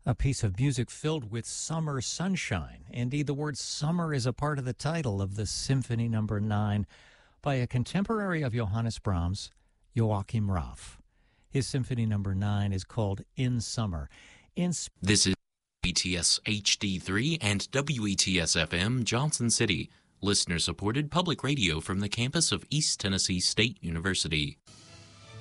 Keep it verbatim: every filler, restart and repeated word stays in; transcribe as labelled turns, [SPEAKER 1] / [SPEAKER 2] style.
[SPEAKER 1] A piece of music filled with summer sunshine. Indeed, the word summer is a part of the title of the Symphony Number nine by a contemporary of Johannes Brahms, Joachim Raff. His Symphony Number nine is called In Summer. In sp-
[SPEAKER 2] This is W E T S H D three and W E T S F M Johnson City, listener-supported public radio from the campus of East Tennessee State University.